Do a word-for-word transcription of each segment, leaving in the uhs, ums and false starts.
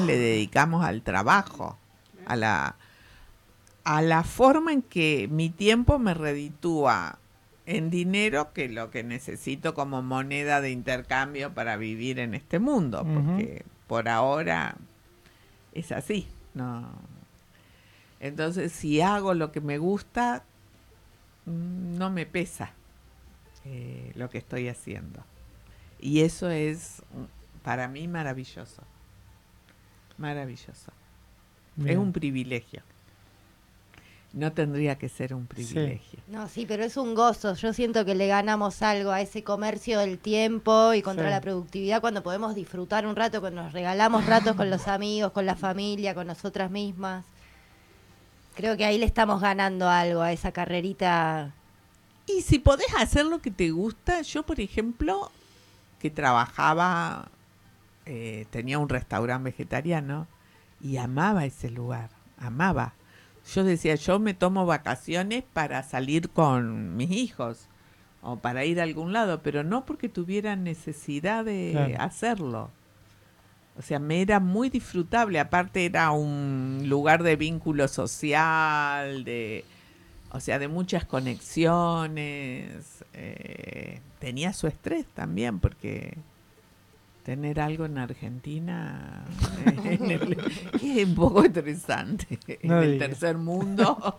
le dedicamos al trabajo, a la, a la forma en que mi tiempo me reditúa en dinero, que lo que necesito como moneda de intercambio para vivir en este mundo, Ujú. porque por ahora es así, no. Entonces, si hago lo que me gusta, mm, no me pesa eh, lo que estoy haciendo. Y eso es mm, para mí maravilloso. Maravilloso. Es Bien. un privilegio. No tendría que ser un Sí. privilegio. No, sí, pero es un gozo. Yo siento que le ganamos algo a ese comercio del tiempo y contra Sí. la productividad cuando podemos disfrutar un rato, cuando nos regalamos ratos con los amigos, con la familia, con nosotras mismas. Creo que ahí le estamos ganando algo a esa carrerita. Y si podés hacer lo que te gusta, yo por ejemplo, que trabajaba, eh, tenía un restaurante vegetariano y amaba ese lugar, amaba. Yo decía, yo me tomo vacaciones para salir con mis hijos o para ir a algún lado, pero no porque tuviera necesidad de Claro. hacerlo. O sea, me era muy disfrutable. Aparte era un lugar de vínculo social, de, o sea, de muchas conexiones. Eh, tenía su estrés también, porque tener algo en Argentina eh, en el- es un poco estresante. No en el digas. tercer mundo.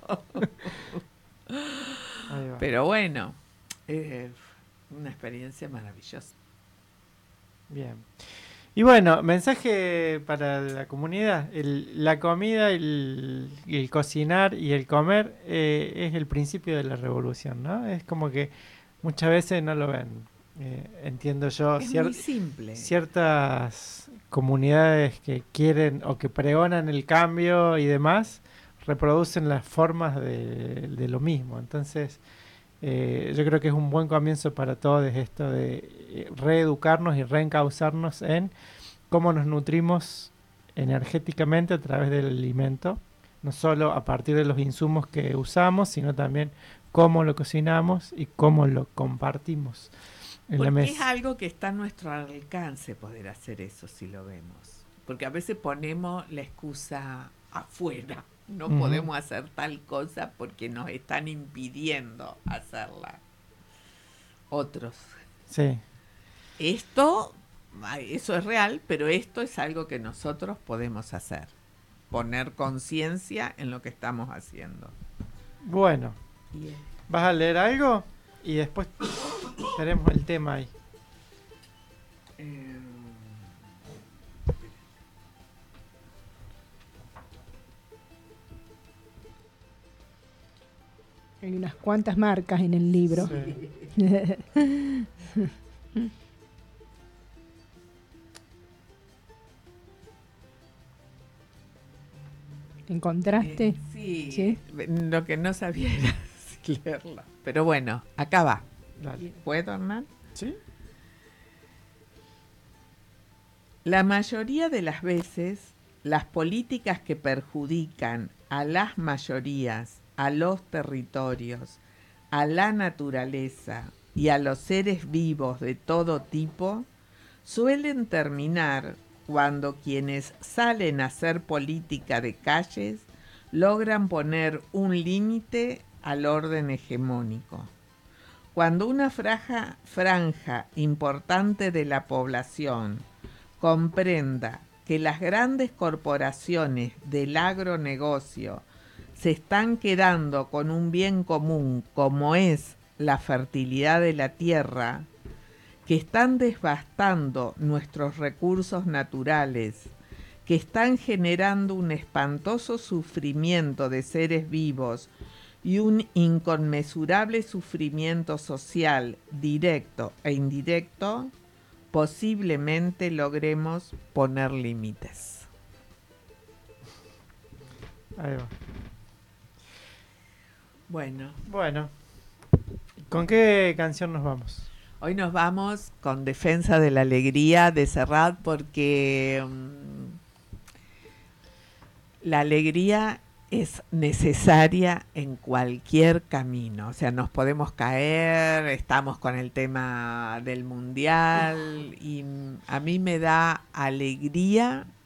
Ahí va. Pero bueno, eh, una experiencia maravillosa. Bien. Y bueno, mensaje para la comunidad. El- la comida, el, el cocinar y el comer eh, es el principio de la revolución, ¿no? Es como que muchas veces no lo ven. Eh, entiendo yo, Es cier- muy simple. ciertas comunidades que quieren o que pregonan el cambio y demás, reproducen las formas de, de lo mismo. Entonces, eh, yo creo que es un buen comienzo para todos esto de eh, reeducarnos y reencauzarnos en cómo nos nutrimos energéticamente a través del alimento, no solo a partir de los insumos que usamos, sino también cómo lo cocinamos y cómo lo compartimos en la Porque es mesa. algo que está a nuestro alcance poder hacer eso si lo vemos. Porque a veces ponemos la excusa afuera. No Ujú. podemos hacer tal cosa porque nos están impidiendo hacerla otros. Sí, Esto, ay, eso es real, pero esto es algo que nosotros podemos hacer. Poner conciencia en lo que estamos haciendo. bueno, Y, eh, ¿vas a leer algo? Y después tenemos el tema ahí. eh, Hay unas cuantas marcas en el libro. Sí. ¿Encontraste? eh, sí, ¿Sí? lo que no sabía era si leerlo. Pero bueno, acá va. Dale. ¿Puedo, Hernán? ¿Sí? La mayoría de las veces, las políticas que perjudican a las mayorías, a los territorios, a la naturaleza y a los seres vivos de todo tipo, suelen terminar cuando quienes salen a hacer política de calles logran poner un límite al orden hegemónico. Cuando una franja, franja importante de la población comprenda que las grandes corporaciones del agronegocio se están quedando con un bien común como es la fertilidad de la tierra, que están devastando nuestros recursos naturales, que están generando un espantoso sufrimiento de seres vivos y un inconmensurable sufrimiento social directo e indirecto, posiblemente logremos poner límites. Ahí va. Bueno, Bueno, ¿con qué canción nos vamos? hoy nos vamos con Defensa de la Alegría de Serrat porque um, la alegría es necesaria en cualquier camino. O sea, nos podemos caer, estamos con el tema del mundial y mm, a mí me da alegría